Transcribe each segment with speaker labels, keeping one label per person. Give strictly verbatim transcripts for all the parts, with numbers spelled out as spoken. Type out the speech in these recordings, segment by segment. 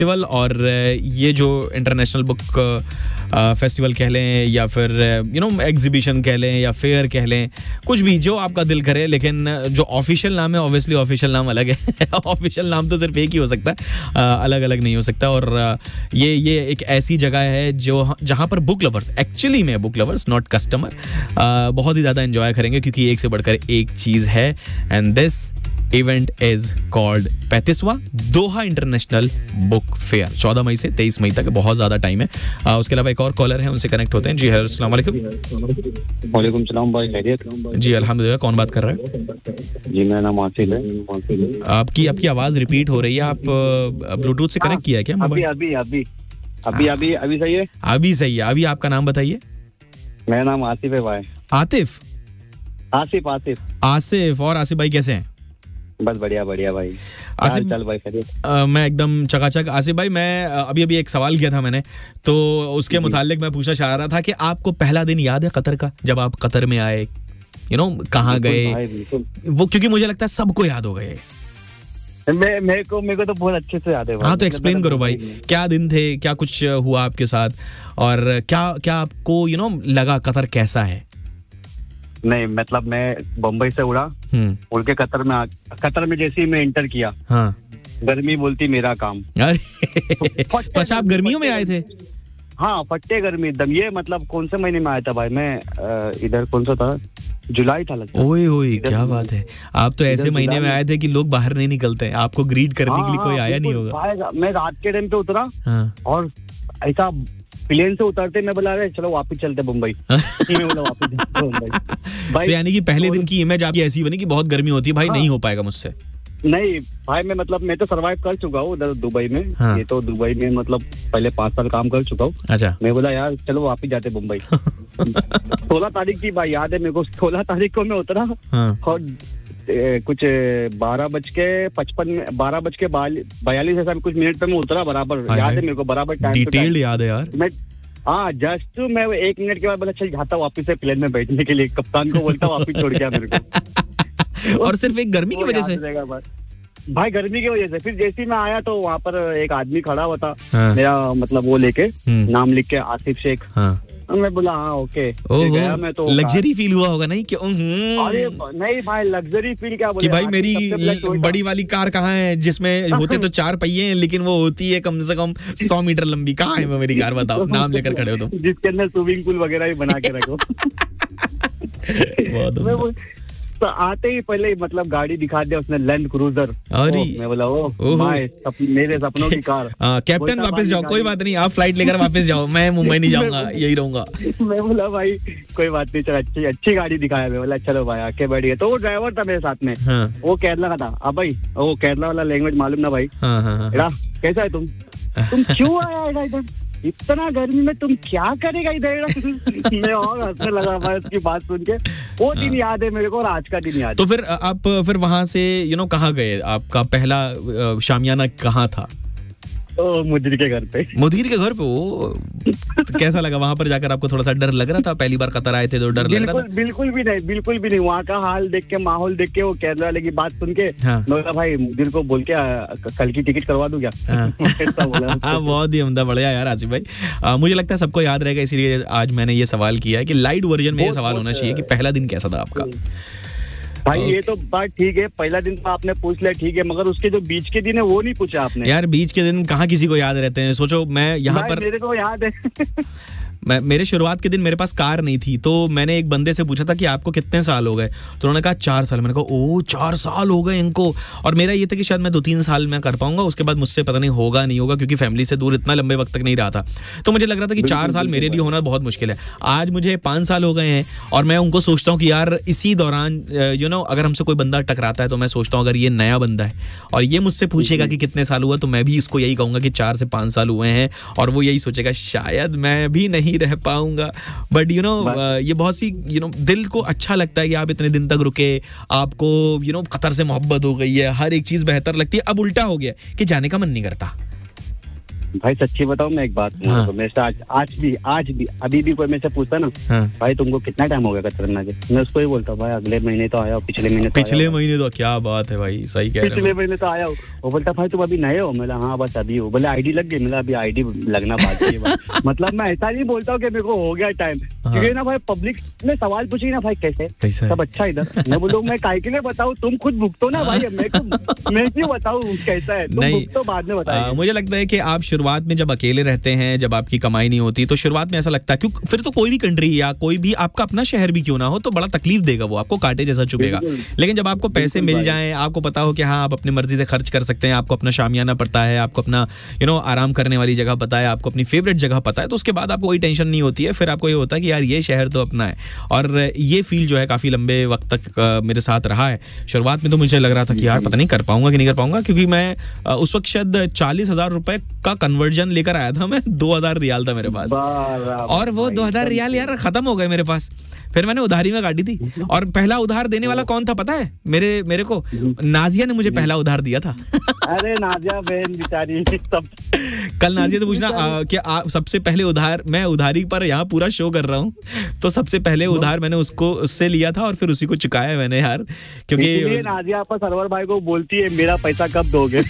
Speaker 1: Festival और ये जो इंटरनेशनल बुक फेस्टिवल कह लें या फिर यू नो एग्जीबिशन कह लें या फेयर कह लें, कुछ भी जो आपका दिल करे, लेकिन जो ऑफिशियल नाम है ऑब्वियसली ऑफिशियल नाम अलग है। ऑफिशियल नाम तो सिर्फ एक ही हो सकता है, अलग अलग नहीं हो सकता। और ये ये एक ऐसी जगह है जो जहाँ पर बुक लवर्स, एक्चुअली में बुक लवर्स नॉट कस्टमर, बहुत ही ज़्यादा एंजॉय करेंगे क्योंकि एक से बढ़कर एक चीज़ है। And this event is called पैंतीसवां Doha international book fair, चौदह मई से तेईस मई तक, बहुत ज़्यादा टाइम है। आ, उसके अलावा एक और कॉलर है, उनसे कनेक्ट होते हैं। जी हेलो, अस्सलाम वालेकुम।
Speaker 2: वालेकुम सलाम भाई, खैरियत?
Speaker 1: जी अल्हम्दुलिल्लाह। कौन बात कर रहा है?
Speaker 2: जी मेरा नाम आसिफ है।
Speaker 1: आपकी आपकी आवाज़ रिपीट हो रही है, आप ब्लूटूथ से कनेक्ट किया है क्या?
Speaker 2: अभी अभी अभी अभी अभी अभी सही है?
Speaker 1: अभी सही है। अभी आपका नाम बताइए।
Speaker 2: मेरा नाम आसिफ है भाई।
Speaker 1: आतिफ?
Speaker 2: आसिफ आसिफ
Speaker 1: आसिफ। और आसिफ भाई कैसे हैं?
Speaker 2: बस बढ़िया बढ़िया भाई।
Speaker 1: आसिफ
Speaker 2: चल भाई खैरियत?
Speaker 1: मैं एकदम चकाचक। आसिफ भाई, मैं अभी अभी एक सवाल किया था मैंने, तो उसके मुतालिक मैं पूछना चाह रहा था कि आपको पहला दिन याद है कतर का, जब आप कतर में आए, यू नो कहाँ गए वो? क्योंकि मुझे लगता है सबको याद हो गए।
Speaker 2: मैं मेरे को मेरे को तो बहुत अच्छे से याद है।
Speaker 1: हाँ तो एक्सप्लेन करो भाई, क्या दिन थे, क्या कुछ हुआ आपके साथ, और क्या क्या आपको यू नो लगा कतर कैसा है?
Speaker 2: नहीं मतलब मैं बम्बई से उड़ा, उड़ के कतर में आ, कतर में जैसे ही मैं इंटर किया,
Speaker 1: हाँ,
Speaker 2: गर्मी बोलती मेरा काम।
Speaker 1: अरे तो अच्छा, आप गर्मियों में आए थे?
Speaker 2: हाँ फट्टे गर्मी एकदम। ये मतलब कौन से महीने में आया था भाई मैं? इधर कौन सा था, जुलाई था लगता है।
Speaker 1: ओए ओए क्या बात है, आप तो ऐसे महीने में आए थे कि लोग बाहर नहीं निकलते हैं, आपको ग्रीट करने
Speaker 2: हाँ,
Speaker 1: के लिए कोई आया नहीं होगा।
Speaker 2: भाई मैं रात के टाइम पे उतरा,
Speaker 1: हाँ।
Speaker 2: और ऐसा प्लेन से उतरते मैं बोला चलो वापस चलते मुंबई। मैं बोला वापस मुंबई।
Speaker 1: तो यानी कि पहले दिन की इमेज आपकी ऐसी बनी कि बहुत गर्मी होती है भाई,
Speaker 2: हाँ,
Speaker 1: नहीं हो पाएगा मुझसे।
Speaker 2: नहीं भाई मैं मतलब मैं तो सरवाइव कर चुका हूँ उधर दुबई में। हाँ। ये तो दुबई में मतलब पहले पाँच साल काम कर चुका हूँ।
Speaker 1: अच्छा।
Speaker 2: मैं बोला यार चलो वापस जाते मुंबई। सोलह तारीख की भाई याद है मेरे को, सोलह तारीख को मैं उतरा। हाँ। और ए, कुछ बारह बज के पचपन बारह बज के बयालीस ऐसा कुछ मिनट पे मैं उतरा बराबर। याद है मेरे को बराबर टाइम,
Speaker 1: डिटेल्ड याद है यार।
Speaker 2: मैं हाँ जस्ट मैं एक मिनट के बाद बोला चल जाता वापस से प्लेन में बैठने के लिए, कप्तान को बोलता वापस छोड़ गया मेरे को।
Speaker 1: और सिर्फ एक गर्मी की वजह से
Speaker 2: भाई, गर्मी की वजह से। फिर जैसे ही मैं आया तो वहाँ पर एक आदमी खड़ा हुआ था। हाँ। मेरा मतलब वो लेके नाम लिख के आसिफ शेख। हाँ। मैं बोला हाँ ओके। गया मैं तो
Speaker 1: लग्जरी फील हुआ होगा नहीं कि
Speaker 2: अरे नहीं भाई लग्जरी फील क्या बोले
Speaker 1: कि भाई मेरी बड़ी वाली कार कहाँ है जिसमें होते तो चार पहिए हैं लेकिन वो होती है कम से कम सौ मीटर लंबी, कहाँ है वो मेरी कार बताओ, नाम लेकर खड़े हो तुम,
Speaker 2: जिसके अंदर स्विमिंग पूल वगैरह भी बना के रखो। बहुत तो आते ही पहले ही मतलब गाड़ी दिखा दिया उसने, लैंड क्रूजर। मैं बोला ओ भाई सप, मेरे सपनों की कार।
Speaker 1: कैप्टन वापस जाओ, कोई बात नहीं, आप फ्लाइट लेकर वापस जाओ, मैं मुंबई नहीं जाऊंगा, यही रहूंगा।
Speaker 2: मैं बोला भाई कोई बात नहीं, चलो अच्छी अच्छी गाड़ी दिखाया। मैं बोला चलो भाई आके बैठ गए। तो वो ड्राइवर था मेरे साथ में। हाँ। वो केरला का था। अब भाई वो केरला वाला लैंग्वेज मालूम ना भाई। हाँ, हाँ, हाँ। कैसा है तुम तुम क्यों आया इधर, इतना गर्मी में तुम क्या करेगा इधर? मैं और हंसने लगा भाई उसकी बात सुन के। वो दिन याद है मेरे को और आज का दिन याद।
Speaker 1: तो फिर आप फिर वहां से यू नो कहाँ गए? आपका पहला शामियाना कहाँ था?
Speaker 2: ओ, मुदीर के घर पे।
Speaker 1: मुदीर के घर पे? वो कैसा लगा वहां पर जाकर? आपको थोड़ा सा डर लग रहा था? पहली बार कतर आए थे तो डर लग रहा था?
Speaker 2: बिल्कुल भी नहीं, बिल्कुल भी नहीं। वहाँ का हाल देख के, माहौल देख के, वो केरला वाले की बात सुन के हाँ। मैं भाई मुदीर को बोल के कल की टिकट करवा दूं क्या?
Speaker 1: हाँ। बहुत ही उम्दा, बढ़िया यार आसिफ भाई। आ, मुझे लगता है सबको याद रहेगा, इसीलिए आज मैंने ये सवाल किया है कि लाइट वर्जन में ये सवाल होना चाहिए कि पहला दिन कैसा था आपका।
Speaker 2: भाई ये तो बात ठीक है, पहला दिन तो आपने पूछ लिया ठीक है, मगर उसके जो बीच के दिन है वो नहीं पूछा आपने।
Speaker 1: यार बीच के दिन कहाँ किसी को याद रहते हैं? सोचो मैं यहाँ पर,
Speaker 2: मेरे को याद है।
Speaker 1: मैं मेरे शुरुआत के दिन मेरे पास कार नहीं थी, तो मैंने एक बंदे से पूछा था कि आपको कितने साल हो गए, तो उन्होंने कहा चार साल। मैंने कहा ओ चार साल हो गए इनको, और मेरा ये था कि शायद मैं दो तीन साल में कर पाऊंगा, उसके बाद मुझसे पता नहीं होगा नहीं होगा, क्योंकि फैमिली से दूर इतना लंबे वक्त तक नहीं रहा था। तो मुझे लग रहा था कि चार साल मेरे लिए होना बहुत मुश्किल है। आज मुझे पाँच साल हो गए हैं और मैं उनको सोचता हूँ कि यार इसी दौरान यू नो अगर हमसे कोई बंदा टकराता है तो मैं सोचता हूँ अगर ये नया बंदा है और ये मुझसे पूछेगा कि कितने साल हुआ, तो मैं भी इसको यही कहूँगा कि चार से पाँच साल हुए हैं, और वो यही सोचेगा शायद मैं भी नहीं रह पाऊंगा। बट यू नो ये बहुत सी यू नो दिल को अच्छा लगता है कि आप इतने दिन तक रुके, आपको यू नो कतर से मोहब्बत हो गई है, हर एक चीज बेहतर लगती है। अब उल्टा हो गया कि जाने का मन नहीं करता।
Speaker 2: भाई सच्ची बताऊं मैं एक बात हाँ। तो मेरे से आज आज भी आज भी अभी भी कोई मेरे से पूछता ना हाँ। भाई तुमको कितना टाइम हो गया कतर करने के, मैं उसको ही बोलता हूँ भाई अगले महीने तो आया हो, पिछले महीने तो
Speaker 1: पिछले महीने तो क्या बात है भाई, सही कह रहे हो,
Speaker 2: पिछले महीने तो आया हो। वो बोलता भाई तुम अभी नए हो, मैं हाँ बस अभी हो। बोले आईडी लग गई, मैं अभी आईडी लगना बाकी है। मतलब मैं ऐसा नहीं बोलता हूँ कि मेरे को हो गया टाइम, क्योंकि ना भाई पब्लिक में सवाल पूछेगी ना भाई कैसे सब अच्छा इधर, मैं बोलूँ मैं काय के लिए बताऊँ, तुम खुद भुगतो ना भाई, मैं क्यों बताऊँ कैसा है, तुम भुगतो बाद में बताइए।
Speaker 1: मुझे लगता है कि आप शुरुआत में जब अकेले रहते हैं, जब आपकी कमाई नहीं होती, तो शुरुआत में ऐसा लगता है, क्योंकि फिर तो कोई भी कंट्री या कोई भी आपका अपना शहर भी क्यों ना हो तो बड़ा तकलीफ देगा, वो आपको कांटे जैसा चुभेगा। लेकिन जब आपको पैसे मिल जाएं, आपको पता हो कि हाँ आप अपनी मर्जी से खर्च कर सकते हैं, आपको अपना शामियाना पड़ता है, आपको अपना यू नो आराम करने वाली जगह पता है, आपको अपनी फेवरेट जगह पता है, तो उसके बाद आपको कोई टेंशन नहीं होती है। फिर आपको ये होता है कि यार ये शहर तो अपना है। और ये फील जो है काफी लंबे वक्त तक मेरे साथ रहा है। शुरुआत में तो मुझे लग रहा था कि यार पता नहीं कर पाऊंगा कि नहीं कर पाऊंगा, क्योंकि मैं उस वक्त शायद चालीस हजार रुपए का कन्वर्जन लेकर आया था, मैं दो हजार रियाल था मेरे पास, और वो दो हजार रियाल यार खत्म हो गए मेरे पास। फिर मैंने उधारी में काटी थी, और पहला उधार देने वाला कौन था पता है मेरे मेरे को? नाजिया ने मुझे पहला उधार दिया था।
Speaker 2: अरे नाजिया बहन बेचारी सब।
Speaker 1: कल नाजिया तो पूछना कि आप सबसे पहले उधार, मैं उधारी पर यहाँ पूरा शो कर रहा हूँ, तो सबसे पहले उधार मैंने उसको उससे लिया था और फिर उसी को चुकाया मैंने यार, क्योंकि
Speaker 2: नाजिया आपका सरवर भाई को बोलती है मेरा पैसा कब दोगे।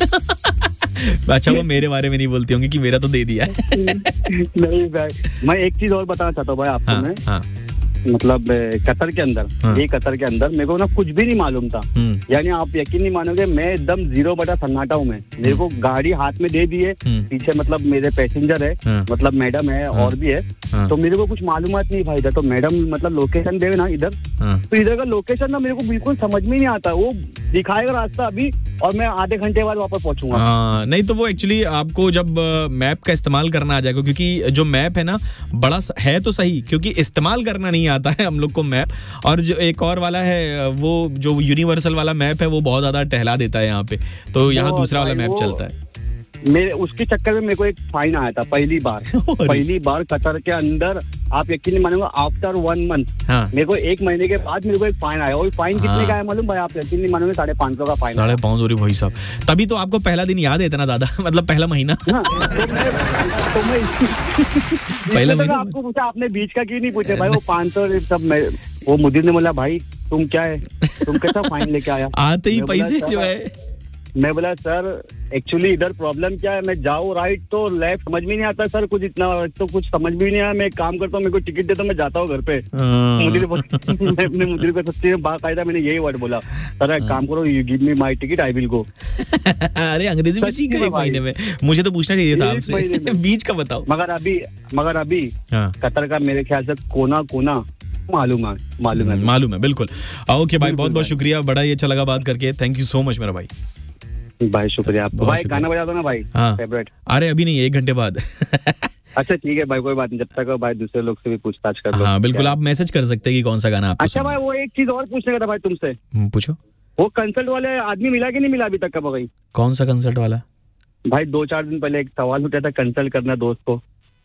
Speaker 1: अच्छा वो मेरे बारे में नहीं बोलती होंगी कि मेरा तो दे दिया है।
Speaker 2: नहीं भाई, मैं एक चीज और बताना चाहता हूँ भाई आपको। हाँ, मैं हाँ. मतलब कतर के अंदर हाँ. ये कतर के अंदर मेरे को ना कुछ भी नहीं मालूम था, यानी आप यकीन नहीं मानोगे, मैं एकदम जीरो बटा सन्नाटा हूँ। मैं मेरे को गाड़ी हाथ में दे दी है, पीछे मतलब मेरे पैसेंजर है, हाँ. मतलब मैडम है हाँ. और भी है, हाँ. तो मेरे को कुछ मालूमात नहीं भाई इधर। तो मैडम मतलब लोकेशन देवे ना इधर, हाँ. तो इधर का लोकेशन ना मेरे को बिल्कुल समझ में नहीं आता। वो दिखाएगा रास्ता अभी और मैं आधे घंटे बाद वापस पहुंचूंगा।
Speaker 1: हाँ, नहीं तो वो एक्चुअली आपको जब मैप का इस्तेमाल करना आ जाएगा, क्योंकि जो मैप है ना बड़ा है तो सही, क्योंकि इस्तेमाल करना नहीं आता है हम लोग को मैप। और जो एक और वाला है वो जो यूनिवर्सल वाला मैप है वो बहुत ज्यादा टहला देता है यहाँ पे, तो यहाँ दूसरा वाला मैप चलता है।
Speaker 2: मेरे उसके चक्कर में मेरे को एक फाइन आया था पहली बार पहली बार कतर के अंदर। आप यकीन नहीं मानोगे, आफ्टर वन मंथ हाँ। मेरे को एक महीने के बाद मेरे को एक फाइन आया। और फाइन हाँ। कितने का है मालूम भाई? आप यकीन नहीं मानोगे, साढ़े पाँच सौ का फाइन।
Speaker 1: साढ़े पाँच सौ भाई साहब, तभी तो आपको पहला दिन याद है इतना ज्यादा, मतलब पहला महीना। हाँ,
Speaker 2: तो मैं पहला महीना आपको पूछा, आपने बीच का क्यों नहीं पूछा भाई? वो पाँच सौ सब वो मुदीर ने बोला भाई तुम क्या है, तुम कैसा फाइन लेके आया?
Speaker 1: आते ही पैसे जो है।
Speaker 2: मैं बोला सर एक्चुअली इधर प्रॉब्लम क्या है, मैं जाऊँ राइट तो लेफ्ट समझ में नहीं आता सर, कुछ इतना तो कुछ समझ भी नहीं आया। मैं एक काम करता हूँ, मेरे को टिकट दे तो मैं जाता हूँ घर पे। मुझे अपने मुझे को सच्ची में बाकायदा मैंने यही वर्ड बोला, सर एक काम करो, you give me my ticket I will go.
Speaker 1: अरे अंग्रेजी में सीख गए महीने में, मुझे तो पूछना चाहिए था आपसे, बीच का बताओ।
Speaker 2: मगर अभी मगर अभी कतर का मेरे ख्याल से कोना कोना मालूम है मालूम है
Speaker 1: मालूम है बिल्कुल। ओके भाई, बहुत बहुत शुक्रिया, बड़ा ही अच्छा लगा बात करके, थैंक यू सो मच मेरा भाई।
Speaker 2: भाई शुक्रिया आपको भाई, गाना बजा दो ना भाई फेवरेट।
Speaker 1: अरे अभी नहीं, एक घंटे बाद।
Speaker 2: अच्छा ठीक है भाई, कोई बात नहीं, जब तक भाई दूसरे लोग से भी पूछताछ कर लो।
Speaker 1: हाँ बिल्कुल, आप मैसेज कर सकते हैं कि कौन सा गाना आपको।
Speaker 2: अच्छा भाई वो एक चीज और पूछने का था भाई तुमसे।
Speaker 1: पूछो।
Speaker 2: वो कंसल्ट वाले आदमी मिला कि नहीं मिला अभी तक का भाई?
Speaker 1: कौन सा कंसल्ट वाला?
Speaker 2: भाई दो चार दिन पहले एक सवाल उठा था, कंसल्ट करना दोस्त को।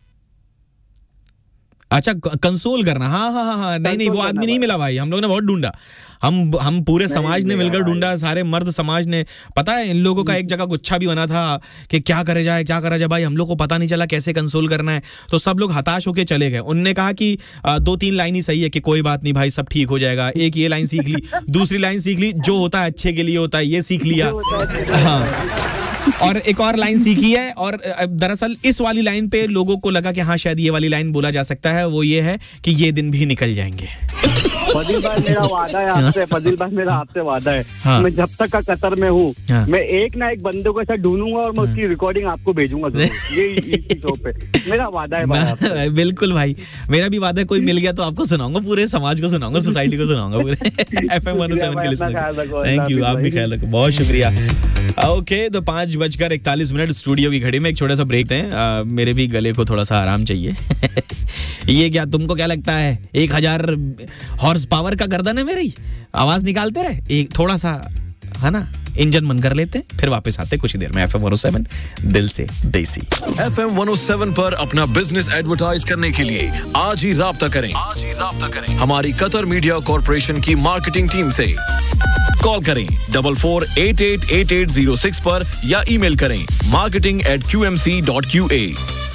Speaker 1: अच्छा कंसोल करना, हाँ हाँ हाँ हाँ नहीं नहीं वो आदमी नहीं मिला भाई, हम लोगों ने बहुत ढूंढा, हम हम पूरे समाज ने मिलकर ढूंढा, सारे मर्द समाज ने। पता है इन लोगों का एक जगह गुच्छा भी बना था कि क्या करे जाए क्या करा जाए, भाई हम लोग को पता नहीं चला कैसे कंसोल करना है, तो सब लोग हताश होके चले गए। उनने कहा कि आ, दो तीन लाइन ही सही है कि कोई बात नहीं भाई सब ठीक हो जाएगा, एक ये लाइन सीख ली, दूसरी लाइन सीख ली, जो होता है अच्छे के लिए होता है ये सीख लिया, हाँ, और एक और लाइन सीखी है। और दरअसल इस वाली लाइन पे लोगों को लगा कि हाँ शायद ये वाली लाइन बोला जा सकता है, वो ये है कि ये दिन भी निकल जाएंगे।
Speaker 2: फजील भाई मेरा वादा है आपसे, फजील भाई मेरा आपसे वादा है, हाँ। मैं जब तक का कतर में हूँ, हाँ। मैं एक ना एक बंदे को ऐसा ढूंढूंगा और मैं हाँ। उसकी रिकॉर्डिंग आपको भेजूंगा ये इसी शो पे, मेरा वादा है भाई।
Speaker 1: बिल्कुल भाई, मेरा भी वादा है, कोई मिल गया तो आपको सुनाऊंगा, पूरे समाज को सुनाऊंगा, सोसाइटी को सुनाऊंगा, पूरे F M one O seven के लिसनर। थैंक यू, आप भी ख्याल रखो, बहुत शुक्रिया। ओके तो पांच बजकर इकतालीस मिनट स्टूडियो की घड़ी में एक छोटा सा ब्रेक दें, मेरे भी गले को थोड़ा सा आराम चाहिए। ये क्या तुमको क्या लगता है एक हजार हॉर्स पावर का गर्दन है मेरी, आवाज निकालते रहे, एक थोड़ा सा है ना इंजन बंद कर लेते हैं, फिर वापस आते कुछ ही देर में। F M one O seven दिल से देसी।
Speaker 3: F M one O seven पर अपना बिजनेस एडवर्टाइज करने के लिए आज ही राब्ता करें आज ही राब्ता करें हमारी कतर मीडिया कॉर्पोरेशन की मार्केटिंग टीम से। कॉल करें double four eight eight eight eight zero six पर या ईमेल करें marketing eight Q M C dot Q A.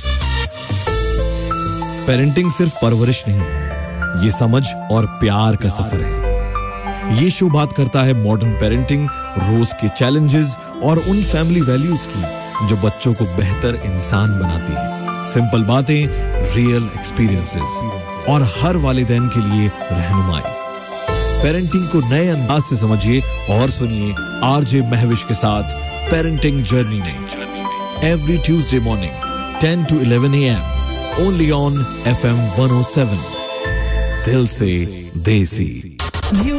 Speaker 4: Parenting सिर्फ परवरिश नहीं, ये समझ और प्यार का सफर है। ये शो बात करता है मॉडर्न पेरेंटिंग, रोज के चैलेंजेस और उन फैमिली वैल्यूज की जो बच्चों को बेहतर इंसान बनाती है। सिंपल बातें, रियल एक्सपीरियंसेस और हर वालिदैन के लिए रहनुमाई। पेरेंटिंग को नए अंदाज से समझिए और सुनिए आरजे महविश के साथ पेरेंटिंग जर्नी में every Tuesday morning ten to eleven A am only on F M one O seven, दिल से देसी।